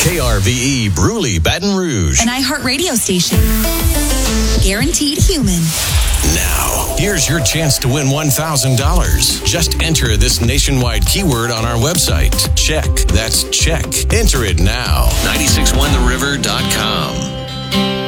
KRVE Bruley, Baton Rouge. An iHeart radio station. Guaranteed human. Now, here's your chance to win $1,000. Just enter this nationwide keyword on our website. Check. That's check. Enter it now. 961theriver.com.